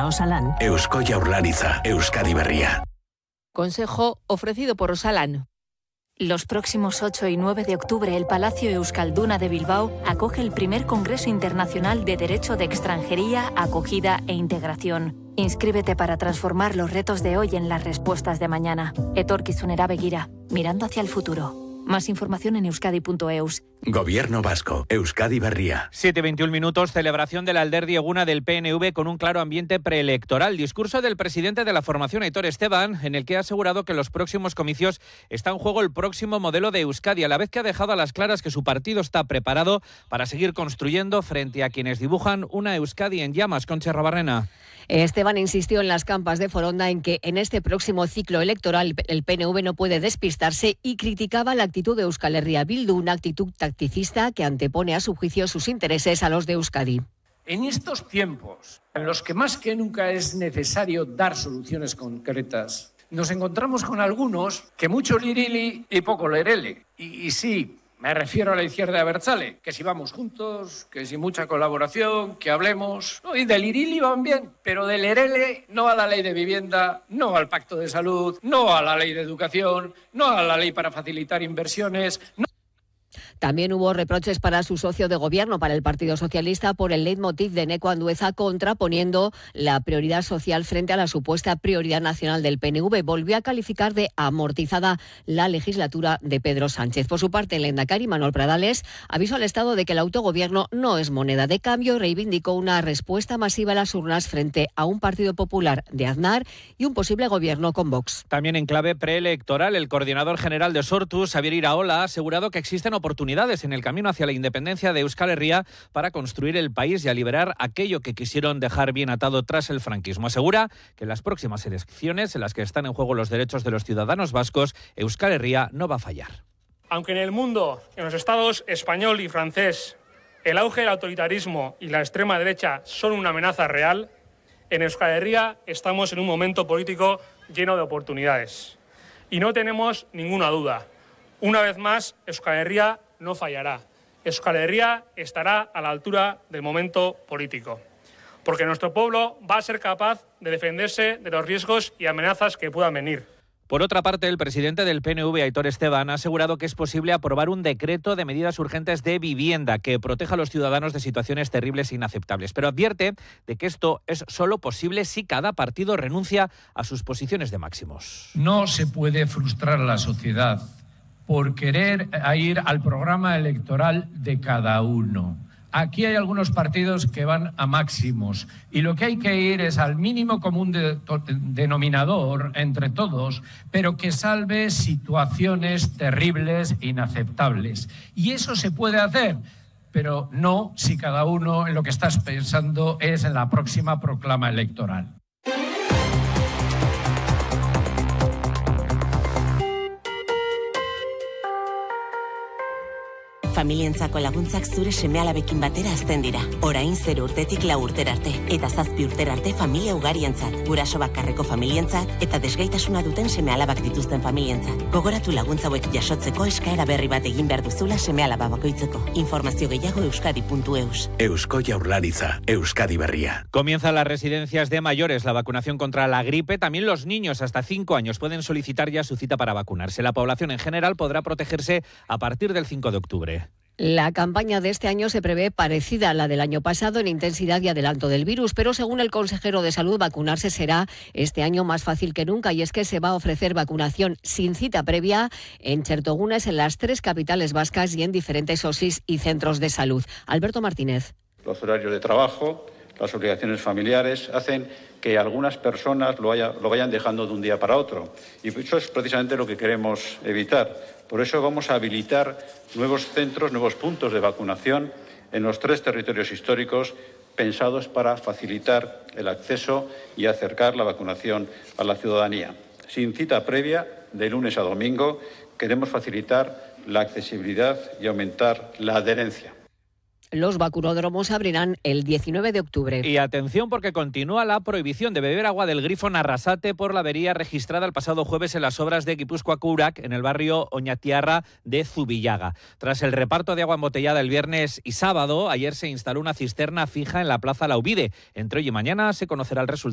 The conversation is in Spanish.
Enpresa Osalan. Eusko Jaurlaritza, Euskadi Berria. Consejo ofrecido por Osalan. Los próximos 8 y 9 de octubre, el Palacio Euskalduna de Bilbao acoge el primer Congreso Internacional de Derecho de Extranjería, Acogida e Integración. Inscríbete para transformar los retos de hoy en las respuestas de mañana. Etorkizunera begira, mirando hacia el futuro. Más información en euskadi.eus. Gobierno vasco, Euskadi Berria. 7:21, celebración de la Alderdi Eguna del PNV con un claro ambiente preelectoral. Discurso del presidente de la formación, Aitor Esteban, en el que ha asegurado que en los próximos comicios está en juego el próximo modelo de Euskadi, a la vez que ha dejado a las claras que su partido está preparado para seguir construyendo frente a quienes dibujan una Euskadi en llamas. Concha Rabarrena. Esteban insistió en las campas de Foronda en que en este próximo ciclo electoral el PNV no puede despistarse y criticaba la actitud de Euskal Herria Bildu, una actitud tacticista que antepone a su juicio sus intereses a los de Euskadi. En estos tiempos, en los que más que nunca es necesario dar soluciones concretas, nos encontramos con algunos que mucho lirili y poco lerele. Y sí, me refiero a la izquierda abertzale, que si vamos juntos, que si mucha colaboración, que hablemos. No, y del irili van bien, pero del lerele no a la ley de vivienda, no al pacto de salud, no a la ley de educación, no a la ley para facilitar inversiones. No. También hubo reproches para su socio de gobierno, para el Partido Socialista, por el leitmotiv de Eneko Andueza contraponiendo la prioridad social frente a la supuesta prioridad nacional del PNV. Volvió a calificar de amortizada la legislatura de Pedro Sánchez. Por su parte, el lehendakari Manuel Pradales avisó al Estado de que el autogobierno no es moneda de cambio y reivindicó una respuesta masiva a las urnas frente a un Partido Popular de Aznar y un posible gobierno con Vox. También en clave preelectoral, el coordinador general de Sortu, Xabier Iraola, ha asegurado que existen oportunidades en el camino hacia la independencia de Euskal Herria para construir el país y a liberar aquello que quisieron dejar bien atado tras el franquismo. Asegura que en las próximas elecciones, en las que están en juego los derechos de los ciudadanos vascos, Euskal Herria no va a fallar. Aunque en el mundo, en los estados español y francés, el auge del autoritarismo y la extrema derecha son una amenaza real, en Euskal Herria estamos en un momento político lleno de oportunidades. Y no tenemos ninguna duda. Una vez más, Euskal Herria no fallará. Euskal Herria estará a la altura del momento político, porque nuestro pueblo va a ser capaz de defenderse de los riesgos y amenazas que puedan venir. Por otra parte, el presidente del PNV, Aitor Esteban, ha asegurado que es posible aprobar un decreto de medidas urgentes de vivienda que proteja a los ciudadanos de situaciones terribles e inaceptables. Pero advierte de que esto es solo posible si cada partido renuncia a sus posiciones de máximos. No se puede frustrar a la sociedad por querer ir al programa electoral de cada uno. Aquí hay algunos partidos que van a máximos y lo que hay que ir es al mínimo común denominador entre todos, pero que salve situaciones terribles e inaceptables. Y eso se puede hacer, pero no si cada uno en lo que estás pensando es en la próxima proclama electoral. Familientzako laguntzak zure seme-alabekin batera hazten dira. Orain 0 urtetik 4 urtera arte. Eta 7 urtera arte familia ugarientzat. Guraso bakarreko familientzat eta desgaitasuna duten seme-alabak dituzten familientzat. Gogoratu laguntza hauek jasotzeko eskaera berri bat egin behar duzula seme-alaba bakoitzeko. Informazio gehiago euskadi.eus. Eusko Jaurlaritza, Euskadi Berria. Comienzan las residencias de mayores la vacunación contra la gripe. También los niños hasta 5 años pueden solicitar ya su cita para vacunarse. La población en general podrá protegerse a partir del 5 de octubre. La campaña de este año se prevé parecida a la del año pasado en intensidad y adelanto del virus, pero según el consejero de Salud, vacunarse será este año más fácil que nunca y es que se va a ofrecer vacunación sin cita previa en Chertogunes, en las 3 capitales vascas y en diferentes OSIs y centros de salud. Alberto Martínez. Los horarios de trabajo, las obligaciones familiares hacen que algunas personas lo vayan dejando de un día para otro. Y eso es precisamente lo que queremos evitar. Por eso vamos a habilitar nuevos centros, nuevos puntos de vacunación en los 3 territorios históricos pensados para facilitar el acceso y acercar la vacunación a la ciudadanía. Sin cita previa, de lunes a domingo, queremos facilitar la accesibilidad y aumentar la adherencia. Los vacunódromos abrirán el 19 de octubre. Y atención porque continúa la prohibición de beber agua del grifo Narrasate por la avería registrada el pasado jueves en las obras de Guipúzcoa Urac en el barrio Oñatiarra de Zubillaga. Tras el reparto de agua embotellada el viernes y sábado, ayer se instaló una cisterna fija en la plaza La Ubide. Entre hoy y mañana se conocerá el resultado.